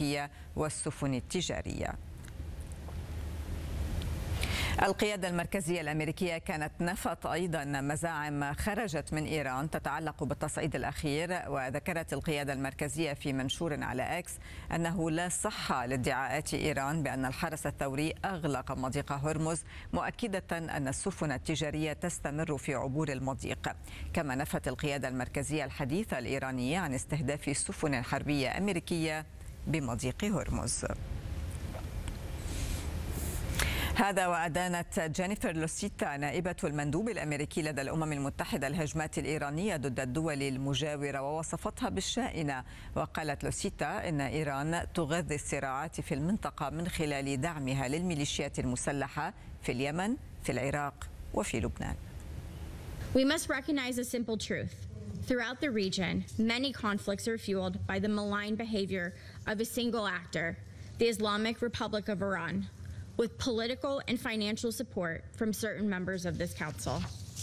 الأمريكية والسفن التجارية. القيادة المركزية الأمريكية كانت نفت أيضا مزاعم خرجت من إيران تتعلق بالتصعيد الأخير، وذكرت القيادة المركزية في منشور على إكس أنه لا صحة لادعاءات إيران بأن الحرس الثوري أغلق مضيق هرمز، مؤكدة أن السفن التجارية تستمر في عبور المضيق. كما نفت القيادة المركزية الحديث الإيرانية عن استهداف السفن الحربية أمريكية بمضيق هرمز. هذا وأدانت جينيفر لوسيتا نائبة المندوب الأمريكي لدى الأمم المتحدة الهجمات الإيرانية ضد الدول المجاورة ووصفتها بالشائنة. وقالت لوسيتا إن إيران تغذي الصراعات في المنطقة من خلال دعمها للميليشيات المسلحة في اليمن، في العراق وفي لبنان. We must recognize a simple truth. Throughout the region, many conflicts are fueled by the malign behavior of a single actor, the Islamic Republic of Iran, with political and financial support from certain members of this council.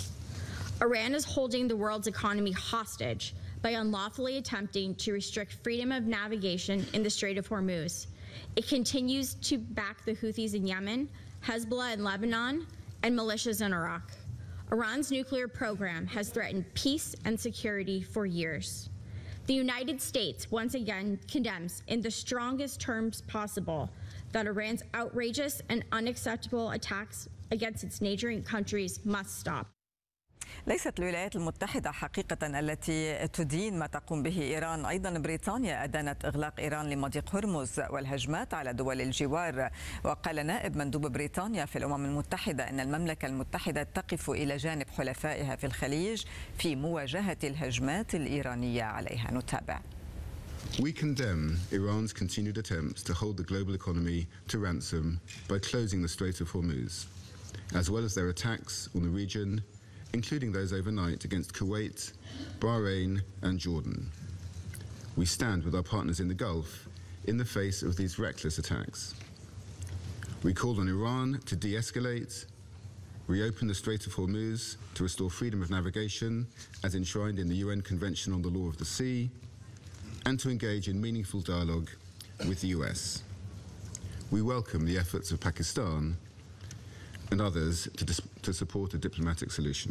Iran is holding the world's economy hostage by unlawfully attempting to restrict freedom of navigation in the Strait of Hormuz. It continues to back the Houthis in Yemen, Hezbollah in Lebanon, and militias in Iraq. Iran's nuclear program has threatened peace and security for years. The United States once again condemns in the strongest terms possible that Iran's outrageous and unacceptable attacks against its neighboring countries must stop. ليست الولايات المتحدة حقيقة التي تدين ما تقوم به إيران، أيضا بريطانيا أدانت إغلاق إيران لمضيق هرمز والهجمات على دول الجوار. وقال نائب مندوب بريطانيا في الأمم المتحدة أن المملكة المتحدة تقف إلى جانب حلفائها في الخليج في مواجهة الهجمات الإيرانية عليها. نتابع. We condemn Iran's continued attempts to hold the global economy to ransom by closing the Strait of Hormuz, as well as their attacks on the region, including those overnight against Kuwait, Bahrain and Jordan. We stand with our partners in the Gulf in the face of these reckless attacks. We call on Iran to de-escalate, reopen the Strait of Hormuz to restore freedom of navigation as enshrined in the UN Convention on the Law of the Sea, and to engage in meaningful dialogue with the US. We welcome the efforts of Pakistan and others to support a diplomatic solution.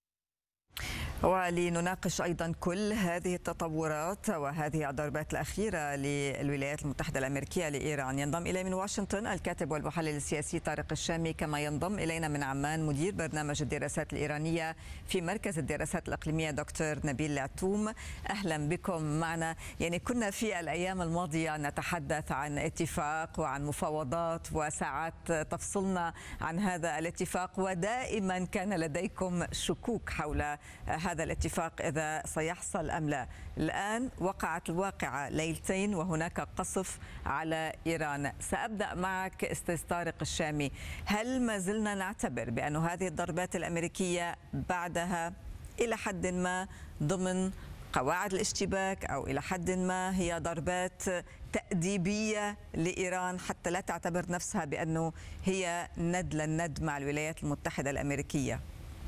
ولنناقش أيضا كل هذه التطورات وهذه الضربات الأخيرة للولايات المتحدة الأمريكية لإيران، ينضم إلي من واشنطن الكاتب والمحلل السياسي طارق الشامي، كما ينضم إلينا من عمان مدير برنامج الدراسات الإيرانية في مركز الدراسات الإقليمية دكتور نبيل العتوم. أهلا بكم معنا. يعني كنا في الأيام الماضية نتحدث عن اتفاق وعن مفاوضات وساعات تفصلنا عن هذا الاتفاق، ودائما كان لديكم شكوك حول هذا الاتفاق إذا سيحصل أم لا. الآن وقعت الواقعة ليلتين وهناك قصف على إيران. سأبدأ معك أستاذ طارق الشامي، هل ما زلنا نعتبر بأن هذه الضربات الأمريكية بعدها إلى حد ما ضمن قواعد الاشتباك، أو إلى حد ما هي ضربات تأديبية لإيران حتى لا تعتبر نفسها بأنه هي ند للند مع الولايات المتحدة الأمريكية؟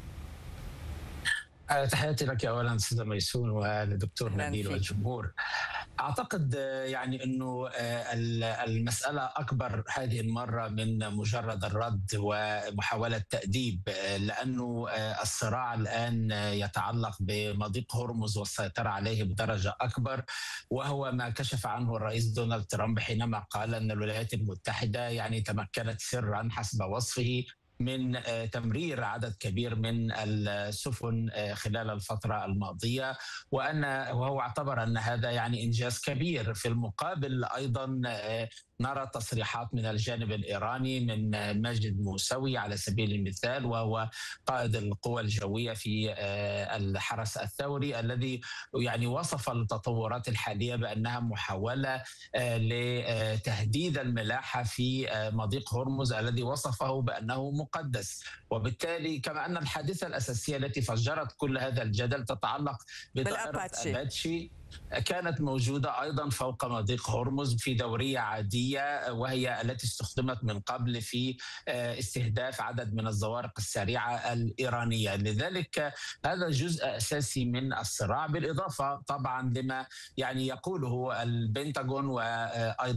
تحياتي لك اولا استاذه ميسون وللدكتور نبيل والجمهور. اعتقد يعني انه المساله اكبر هذه المره من مجرد الرد ومحاوله تاديب، لانه الصراع الان يتعلق بمضيق هرمز والسيطره عليه بدرجه اكبر، وهو ما كشف عنه الرئيس دونالد ترامب حينما قال ان الولايات المتحده يعني تمكنت سرا حسب وصفه من تمرير عدد كبير من السفن خلال الفترة الماضية، وهو اعتبر أن هذا يعني إنجاز كبير. في المقابل أيضا نرى تصريحات من الجانب الإيراني من ماجد موسوي على سبيل المثال، وهو قائد القوى الجوية في الحرس الثوري، الذي يعني وصف التطورات الحالية بأنها محاولة لتهديد الملاحة في مضيق هرمز الذي وصفه بأنه مقدس. وبالتالي كما أن الحادثة الأساسية التي فجرت كل هذا الجدل تتعلق بطائرة أباتشي كانت موجودة أيضا فوق مضيق هرمز في دورية عادية، وهي التي استخدمت من قبل في استهداف عدد من الزوارق السريعة الإيرانية. لذلك هذا جزء أساسي من الصراع، بالإضافة طبعا لما يعني يقوله البنتاغون وأيضا